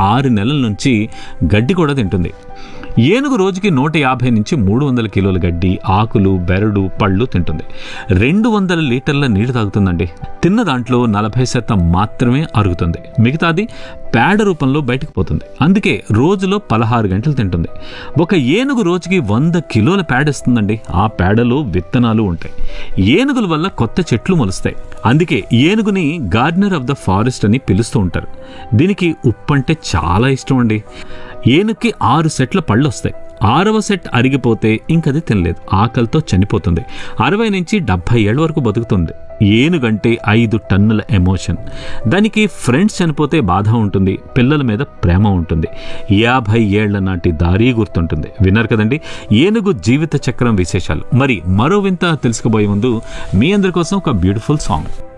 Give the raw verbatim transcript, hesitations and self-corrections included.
ఆరు నెలల నుంచి గడ్డి కూడా తింటుంది. ఏనుగు రోజుకి నూట యాభై నుంచి మూడు వందల కిలోల గడ్డి, ఆకులు, బెరడు, పళ్ళు తింటుంది. రెండు వందల లీటర్ల నీరు తాగుతుందండి. తిన్న దాంట్లో నలభై శాతం మాత్రమే అరుగుతుంది, మిగతాది పేడ రూపంలో బయటకు పోతుంది. అందుకే రోజులో పదహారు గంటలు తింటుంది. ఒక ఏనుగు రోజుకి వంద కిలోల పేడ ఇస్తుందండి. ఆ పేడలో విత్తనాలు ఉంటాయి. ఏనుగుల వల్ల కొత్త చెట్లు మొలుస్తాయి. అందుకే ఏనుగుని గార్డెనర్ ఆఫ్ ద ఫారెస్ట్ అని పిలుస్తూ ఉంటారు. దీనికి ఉప్పు అంటే చాలా ఇష్టం అండి. ఏనుగుకి ఆరు సెట్ల పళ్ళు వస్తాయి. ఆరవ సెట్ అరిగిపోతే ఇంకది తినలేదు, ఆకలితో చనిపోతుంది. అరవై నుంచి డెబ్బై ఏళ్ళ వరకు బతుకుతుంది. ఏనుగంటే ఐదు టన్నుల ఎమోషన్. దానికి ఫ్రెండ్స్ చనిపోతే బాధ ఉంటుంది, పిల్లల మీద ప్రేమ ఉంటుంది. యాభై ఏళ్ల నాటి దారి గుర్తుంటుంది. విన్నారు కదండి ఏనుగు జీవిత చక్రం విశేషాలు. మరి మరో వింత తెలుసుకోబోయే ముందు మీ అందరి కోసం ఒక బ్యూటిఫుల్ సాంగ్.